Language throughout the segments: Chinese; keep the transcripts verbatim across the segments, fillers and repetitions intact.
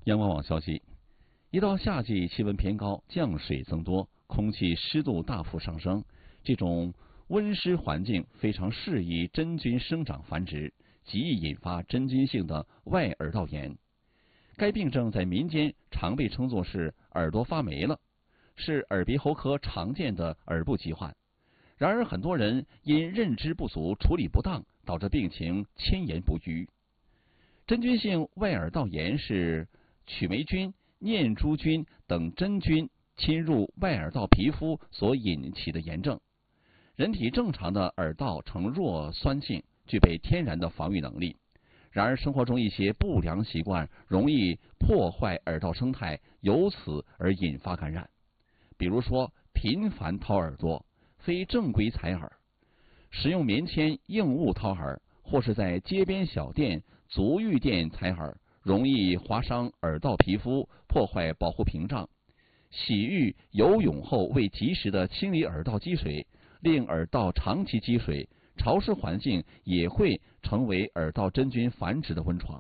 央广网消息，一到夏季气温偏高，降水增多，空气湿度大幅上升，这种温湿环境非常适宜真菌生长繁殖，极易引发真菌性的外耳道炎。该病症在民间常被称作是耳朵发霉了，是耳鼻喉科常见的耳部疾患。然而，很多人因认知不足、处理不当，导致病情迁延不愈。真菌性外耳道炎是曲霉菌、念珠菌等真菌侵入外耳道皮肤所引起的炎症。人体正常的耳道呈弱酸性，具备天然的防御能力。然而，生活中一些不良习惯容易破坏耳道生态，由此而引发感染。比如说，频繁掏耳朵、非正规采耳、使用棉签、硬物掏耳，或是在街边小店、足浴店采耳，容易划伤耳道皮肤，破坏保护屏障。洗浴、游泳后未及时的清理耳道积水，令耳道长期积水，潮湿环境也会成为耳道真菌繁殖的温床。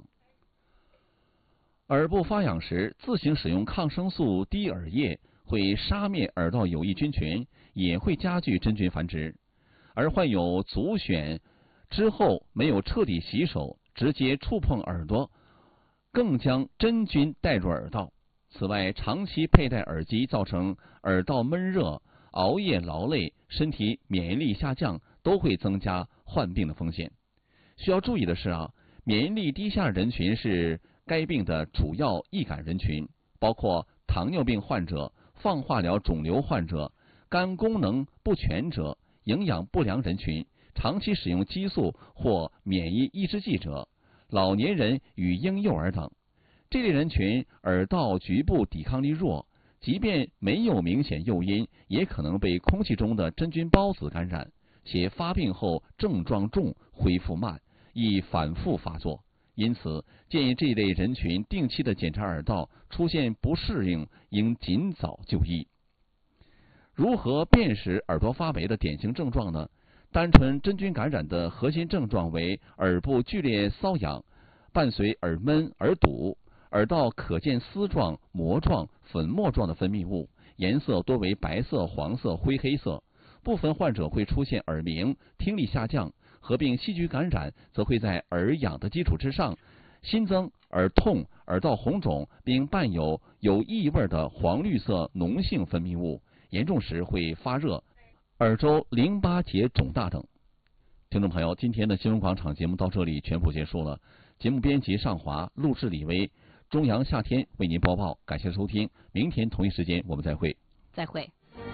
耳部发痒时，自行使用抗生素滴耳液会杀灭耳道有益菌群，也会加剧真菌繁殖。而患有足癣之后没有彻底洗手，直接触碰耳朵，更将真菌带入耳道。此外，长期佩戴耳机造成耳道闷热、熬夜劳累、身体免疫力下降，都会增加患病的风险。需要注意的是啊，免疫力低下人群是该病的主要易感人群，包括糖尿病患者、放化疗肿瘤患者、肝功能不全者、营养不良人群、长期使用激素或免疫抑制剂者、老年人与婴幼儿等。这类人群耳道局部抵抗力弱，即便没有明显诱因，也可能被空气中的真菌孢子感染，且发病后症状重、恢复慢，易反复发作。因此，建议这一类人群定期的检查耳道，出现不适应应尽早就医。如何辨识耳朵发霉的典型症状呢？单纯真菌感染的核心症状为耳部剧烈瘙痒，伴随耳闷、耳堵，耳道可见丝状、膜状、粉末状的分泌物，颜色多为白色、黄色、灰黑色。部分患者会出现耳鸣、听力下降，合并细菌感染则会在耳痒的基础之上新增耳痛、耳道红肿，并伴有有异味的黄绿色脓性分泌物，严重时会发热、耳周淋巴结肿大等。听众朋友，今天的新闻广场节目到这里全部结束了。节目编辑尚华，录制李威，中阳夏天为您播报，感谢收听，明天同一时间我们再会。 再会。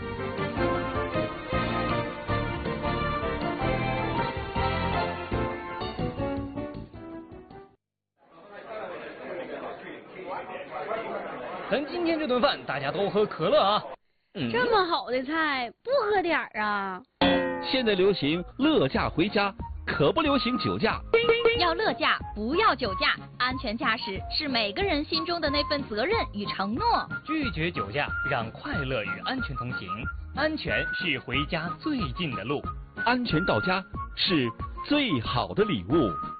咱今天这顿饭大家都喝可乐啊！ 嗯、这么好的菜，不喝点儿啊？ 现在流行乐驾回家，可不流行酒驾。 要乐驾，不要酒驾。安全驾驶是每个人心中的那份责任与承诺。 拒绝酒驾，让快乐与安全同行。安全是回家最近的路， 安全到家是最好的礼物。